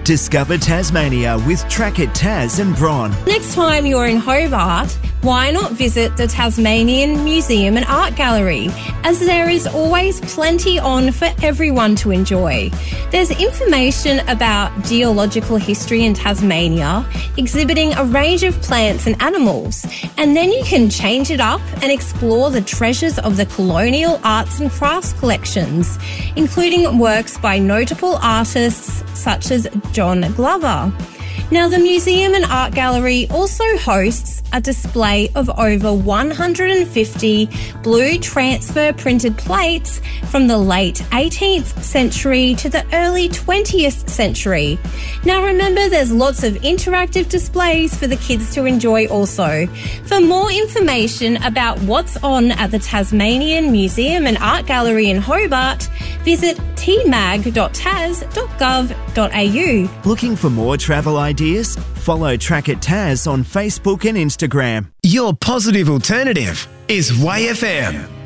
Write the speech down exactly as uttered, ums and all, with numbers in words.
Discover Tasmania with Track It Tas and Bron. Next time you're in Hobart, why not visit the Tasmanian Museum and Art Gallery, as there is always plenty on for everyone to enjoy. There's information about geological history in Tasmania, exhibiting a range of plants and animals, and then you can change it up and explore the treasures of the colonial arts and crafts collections, including works by notable artists such as John Glover. Now, the Museum and Art Gallery also hosts a display of over one hundred fifty blue transfer printed plates from the late eighteenth century to the early twentieth century. Now, remember, there's lots of interactive displays for the kids to enjoy also. For more information about what's on at the Tasmanian Museum and Art Gallery in Hobart, visit t mag dot tas dot gov dot a u. Looking for more travel ideas? Follow Track It Tas on Facebook and Instagram. Your positive alternative is Y F M.